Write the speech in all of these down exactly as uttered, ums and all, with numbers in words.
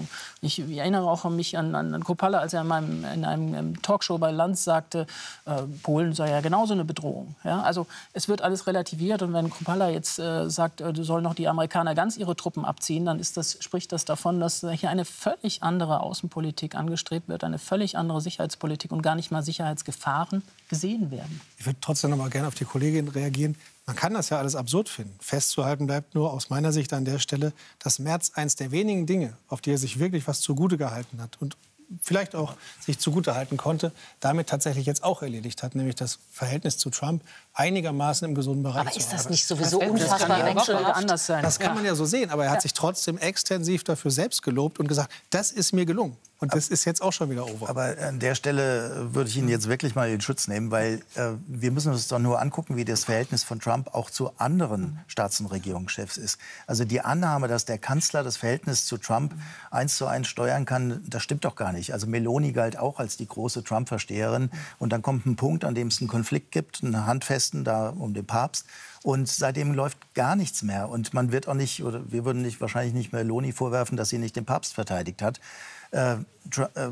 Bedrohung. Ich, ich erinnere auch an mich an, an, an Kropala, als er in, meinem, in einem Talkshow bei Lanz sagte, äh, Polen sei ja genauso eine Bedrohung. Ja? Also es wird alles relativiert. Und wenn Kropala jetzt äh, sagt, äh, sollen noch die Amerikaner ganz ihre Truppen abziehen, dann ist das, spricht das davon, dass hier eine völlig andere Außenpolitik angestrebt wird, eine völlig andere Sicherheitspolitik und gar nicht mal Sicherheitsgefahren gesehen werden. Ich würde trotzdem noch mal gerne auf die Kollegin reagieren. Man kann das ja alles absurd finden. Festzuhalten bleibt nur aus meiner Sicht an der Stelle, dass Merz eins der wenigen Dinge, auf die er sich wirklich was zugute gehalten hat und vielleicht auch sich zugute halten konnte, damit tatsächlich jetzt auch erledigt hat, nämlich das Verhältnis zu Trump einigermaßen im gesunden Bereich aber zu haben. Aber ist das nicht sowieso das unfassbar wechselhaft? anders sein? Das kann ja. man ja so sehen, aber er hat ja. sich trotzdem extensiv dafür selbst gelobt und gesagt, das ist mir gelungen. Und das ist jetzt auch schon wieder over. Aber an der Stelle würde ich Ihnen jetzt wirklich mal in Schutz nehmen, weil äh, wir müssen uns doch nur angucken, wie das Verhältnis von Trump auch zu anderen Staats- und Regierungschefs ist. Also die Annahme, dass der Kanzler das Verhältnis zu Trump eins zu eins steuern kann, das stimmt doch gar nicht. Also Meloni galt auch als die große Trump-Versteherin. Und dann kommt ein Punkt, an dem es einen Konflikt gibt, einen handfesten da um den Papst. Und seitdem läuft gar nichts mehr. Und man wird auch nicht, oder wir würden nicht, wahrscheinlich nicht Meloni vorwerfen, dass sie nicht den Papst verteidigt hat. Äh, äh,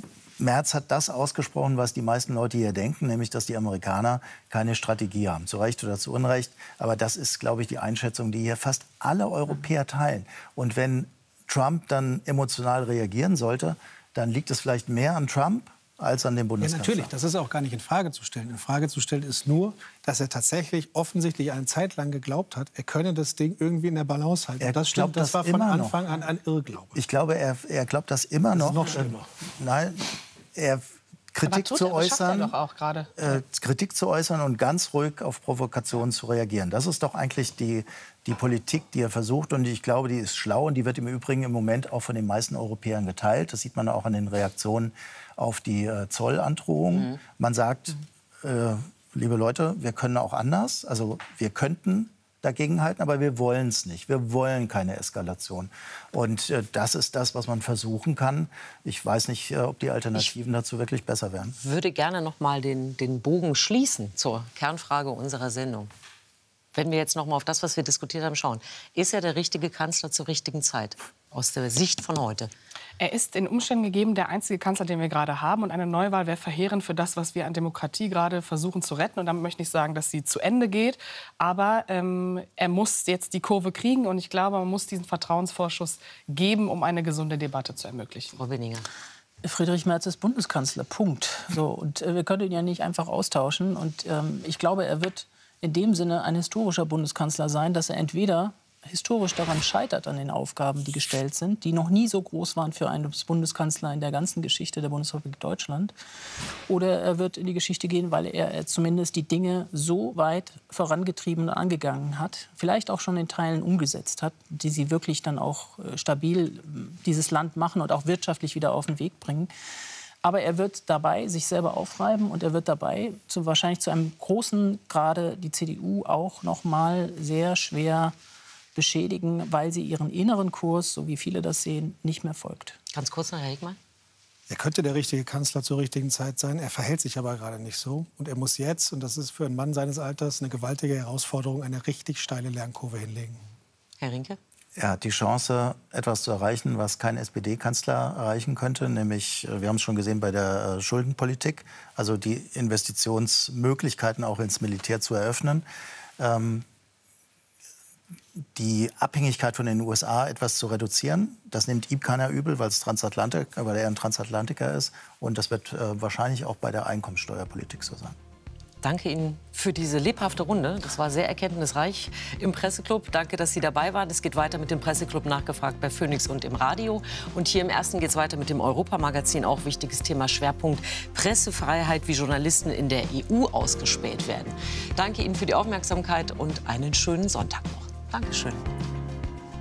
Merz hat das ausgesprochen, was die meisten Leute hier denken, nämlich, dass die Amerikaner keine Strategie haben. Zu Recht oder zu Unrecht. Aber das ist, glaube ich, die Einschätzung, die hier fast alle Europäer teilen. Und wenn Trump dann emotional reagieren sollte, dann liegt es vielleicht mehr an Trump als an dem Bundeskanzler. Ja, natürlich, das ist auch gar nicht in Frage zu stellen. In Frage zu stellen ist nur, dass er tatsächlich offensichtlich eine Zeit lang geglaubt hat, er könne das Ding irgendwie in der Balance halten. Er das stimmt, glaubt das war das von immer Anfang noch. an ein Irrglaube. Ich glaube, er, er glaubt das immer noch. Das ist noch schlimmer. Nein, er Kritik tut, zu äußern, doch auch gerade. Äh, Kritik zu äußern und ganz ruhig auf Provokationen zu reagieren. Das ist doch eigentlich die, die Politik, die er versucht. Und ich glaube, die ist schlau und die wird im Übrigen im Moment auch von den meisten Europäern geteilt. Das sieht man auch an den Reaktionen auf die äh, Zollandrohung. Mhm. Man sagt, äh, liebe Leute, wir können auch anders. Also wir könnten dagegenhalten, aber wir wollen es nicht. Wir wollen keine Eskalation. Und äh, das ist das, was man versuchen kann. Ich weiß nicht, äh, ob die Alternativen ich dazu wirklich besser wären. Ich würde gerne noch mal den, den Bogen schließen zur Kernfrage unserer Sendung. Wenn wir jetzt noch mal auf das, was wir diskutiert haben, schauen. Ist er der richtige Kanzler zur richtigen Zeit, aus der Sicht von heute? Er ist in Umständen gegeben der einzige Kanzler, den wir gerade haben. Und eine Neuwahl wäre verheerend für das, was wir an Demokratie gerade versuchen zu retten. Und damit möchte ich sagen, dass sie zu Ende geht. Aber ähm, er muss jetzt die Kurve kriegen. Und ich glaube, man muss diesen Vertrauensvorschuss geben, um eine gesunde Debatte zu ermöglichen. Frau Benninger. Friedrich Merz ist Bundeskanzler, Punkt. So, und äh, wir können ihn ja nicht einfach austauschen. Und ähm, ich glaube, er wird in dem Sinne ein historischer Bundeskanzler sein, dass er entweder historisch daran scheitert, an den Aufgaben, die gestellt sind, die noch nie so groß waren für einen Bundeskanzler in der ganzen Geschichte der Bundesrepublik Deutschland. Oder er wird in die Geschichte gehen, weil er zumindest die Dinge so weit vorangetrieben und angegangen hat, vielleicht auch schon in Teilen umgesetzt hat, die sie wirklich dann auch stabil dieses Land machen und auch wirtschaftlich wieder auf den Weg bringen. Aber er wird dabei sich selber aufreiben und er wird dabei zu, wahrscheinlich zu einem großen Grade die C D U auch noch mal sehr schwer beschädigen, weil sie ihren inneren Kurs, so wie viele das sehen, nicht mehr folgt. Ganz kurz noch, Herr Hegmann. Er könnte der richtige Kanzler zur richtigen Zeit sein. Er verhält sich aber gerade nicht so. Und er muss jetzt, und das ist für einen Mann seines Alters eine gewaltige Herausforderung, eine richtig steile Lernkurve hinlegen. Herr Rinke? Er hat die Chance, etwas zu erreichen, was kein S P D-Kanzler erreichen könnte. Nämlich, wir haben es schon gesehen bei der Schuldenpolitik, also die Investitionsmöglichkeiten auch ins Militär zu eröffnen. Ähm, die Abhängigkeit von den U S A etwas zu reduzieren. Das nimmt ihm keiner übel, weil, es Transatlantik, weil er ein Transatlantiker ist. Und das wird äh, wahrscheinlich auch bei der Einkommenssteuerpolitik so sein. Danke Ihnen für diese lebhafte Runde. Das war sehr erkenntnisreich im Presseclub. Danke, dass Sie dabei waren. Es geht weiter mit dem Presseclub nachgefragt bei Phoenix und im Radio. Und hier im Ersten geht es weiter mit dem Europamagazin. Auch wichtiges Thema, Schwerpunkt Pressefreiheit, wie Journalisten in der E U ausgespäht werden. Danke Ihnen für die Aufmerksamkeit und einen schönen Sonntag noch. Dankeschön.